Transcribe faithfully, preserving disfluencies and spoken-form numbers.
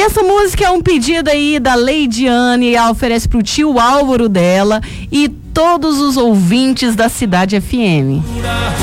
essa música é um pedido aí da Leidiane, ela oferece pro tio Álvaro dela e todos os ouvintes da Cidade F M.